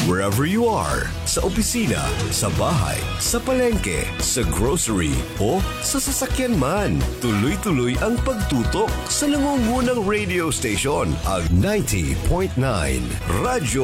Wherever you are, sa opisina, sa bahay, sa palengke, sa grocery, o sa sasakyan man, tuloy-tuloy ang pagtutok sa nangungunang radio station, ang 90.9 Radyo